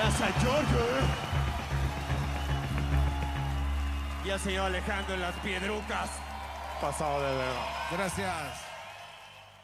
Gracias, Giorgio. Y al señor Alejandro en las piedrucas. Pasado de verdad. Gracias.